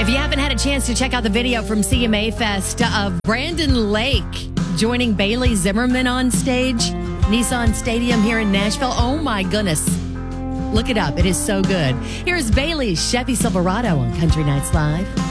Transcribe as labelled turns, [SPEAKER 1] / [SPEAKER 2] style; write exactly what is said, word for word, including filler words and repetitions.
[SPEAKER 1] you haven't had a chance to check out the video from C M A Fest of Brandon Lake joining Bailey Zimmerman on stage, Nissan Stadium here in Nashville. Oh my goodness. Look it up. It is so good. Here's Bailey's Chevy Silverado on Country Nights Live.